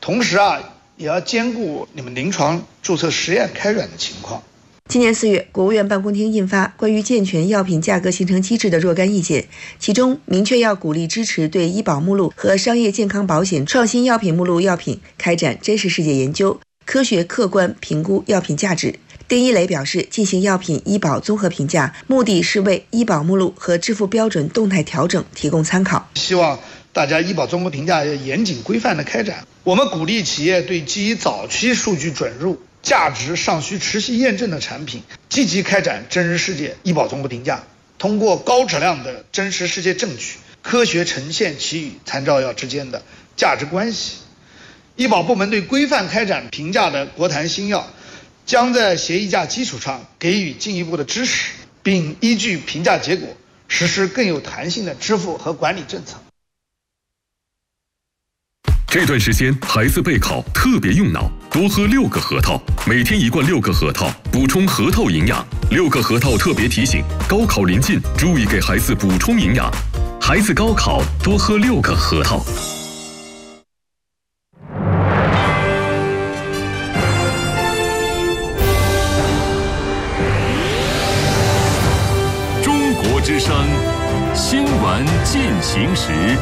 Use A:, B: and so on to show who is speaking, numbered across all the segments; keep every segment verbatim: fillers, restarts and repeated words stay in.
A: 同时啊，也要兼顾你们临床注册实验开展的情况。
B: 今年四月，国务院办公厅印发关于健全药品价格形成机制的若干意见，其中明确要鼓励支持对医保目录和商业健康保险创新药品目录药品开展真实世界研究，科学客观评估药品价值。丁一雷表示，进行药品医保综合评价，目的是为医保目录和支付标准动态调整提供参考。
A: 希望大家医保综合评价要严谨规范的开展。我们鼓励企业对基于早期数据准入、价值尚需持续验证的产品，积极开展真实世界医保综合评价，通过高质量的真实世界证据，科学呈现其与参照药之间的价值关系。医保部门对规范开展评价的国谈新药，将在协议价基础上给予进一步的支持，并依据评价结果实施更有弹性的支付和管理政策。
C: 这段时间孩子备考特别用脑，多喝六个核桃，每天一罐六个核桃，补充核桃营养。六个核桃特别提醒：高考临近，注意给孩子补充营养。孩子高考多喝六个核桃。
D: 中国之声新闻进行时。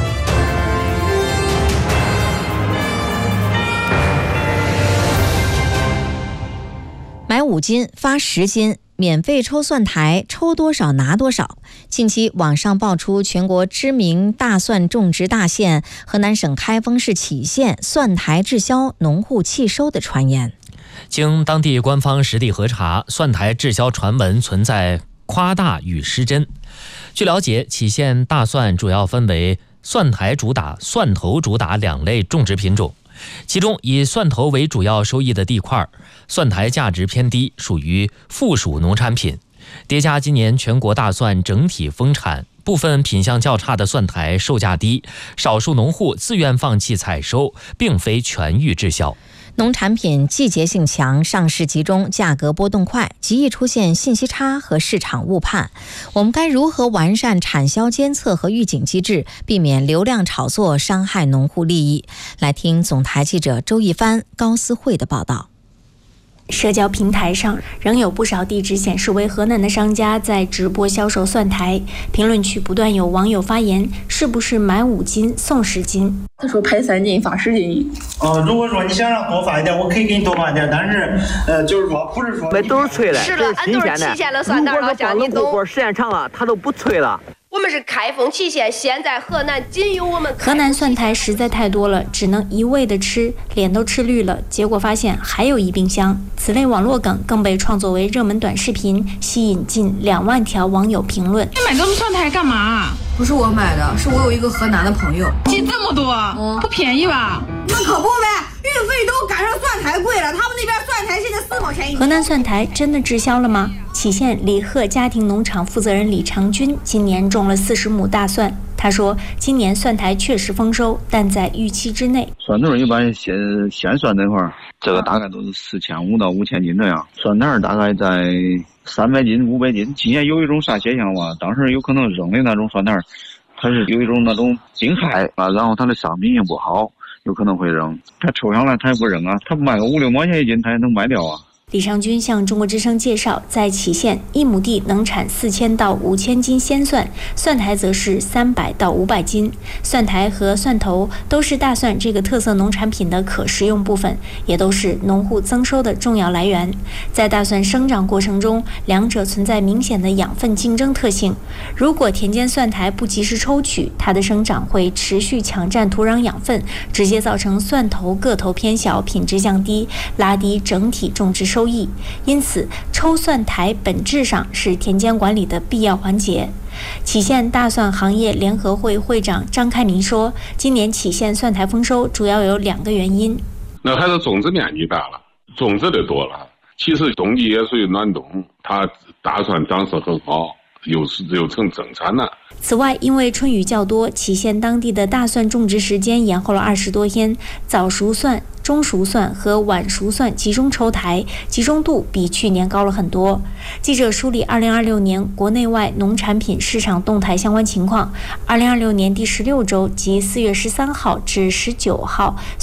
E: 买五斤发十斤，免费抽蒜苔，抽多少拿多少。近期网上爆出全国知名大蒜种植大县河南省开封市杞县蒜苔滞销，农户弃收的传言。
F: 经当地官方实地核查，蒜苔滞销传闻存在夸大与失真。据了解，杞县大蒜主要分为蒜苔主打、蒜头主打两类种植品种。其中以蒜头为主要收益的地块，蒜苔价值偏低，属于附属农产品。叠加今年全国大蒜整体丰产，部分品相较差的蒜苔售价低，少数农户自愿放弃采收，并非全域滞销。
E: 农产品季节性强，上市集中，价格波动快，极易出现信息差和市场误判。我们该如何完善产销监测和预警机制，避免流量炒作伤害农户利益？来听总台记者周一帆、高思慧的报道。
G: 社交平台上仍有不少地址显示为河南的商家在直播销售蒜苔，评论区不断有网友发言：是不是买五斤送十斤？
H: 他说拍三斤发十斤。
I: 呃，如果说你想让多发一点，我可以给你多发一点，但是呃，就是说不是说
J: 那都是催的，
K: 是了，俺都是杞县的蒜苔，老乡，你懂。
J: 时间长了，它都不催了。
K: 我们是开封杞县，现在河南仅有我们。
G: 河南蒜苔实在太多了，只能一味的吃，脸都吃绿了。结果发现还有一冰箱。此类网络梗更被创作为热门短视频，吸引近两万条网友评论。
L: 你买这么蒜苔干嘛？
H: 不是我买的，是我有一个河南的朋友。
L: 寄这么多，嗯、不便宜吧？
H: 那可不呗，运费都赶上蒜苔贵了，他们那边蒜苔现在四毛钱一斤。
G: 河南蒜苔真的滞销了吗？杞县李贺家庭农场负责人李长军今年种了四十亩大蒜。他说，今年蒜苔确实丰收，但在预期之内。
M: 蒜头一般鲜鲜蒜那块儿，这个大概都是四千五到五千斤这样，蒜苔大概在三百斤、五百斤。今年有一种啥现象吧？当时有可能扔的那种蒜苔，它是有一种那种病害啊，然后它的商品也不好，有可能会扔。它抽上来它也不扔啊，它卖个五六毛钱一斤，它也能卖掉啊。
G: 李尚军向中国之声介绍，在杞县一亩地能产四千到五千斤鲜蒜，蒜苔则是三百到五百斤。蒜苔和蒜头都是大蒜这个特色农产品的可食用部分，也都是农户增收的重要来源。在大蒜生长过程中，两者存在明显的养分竞争特性。如果田间蒜苔不及时抽取，它的生长会持续抢占土壤养分，直接造成蒜头个头偏小、品质降低，拉低整体种植收益。因此，抽蒜苔本质上是田间管理的必要环节。杞县大蒜行业联合会会长张开民说，今年杞县蒜苔丰收主要有两个原因。
N: 那还是种植面积大了，种植的多了。其实冬季也属于暖冬，它大蒜长势很好，又是又成增产了。
G: 此外，因为春雨较多，杞县当地的大蒜种植时间延后了二十多天，早熟蒜、中熟蒜和晚熟蒜集中抽苔，集中度比去年高了很多。记者梳理二零二六年国内外农产品市场动态相关情况。二零二六年第十六周即四月十三号至十九号。